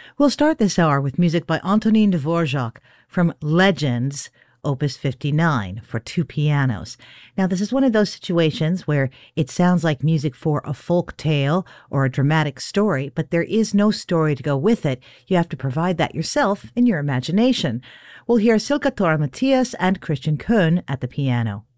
We'll start this hour with music by Antonin Dvorak from Legends, Opus 59, for two pianos. Now, this is one of those situations where it sounds like music for a folk tale or a dramatic story, but there is no story to go with it. You have to provide that yourself in your imagination. We'll hear Silke Thora Mathias and Christian Koen at the piano.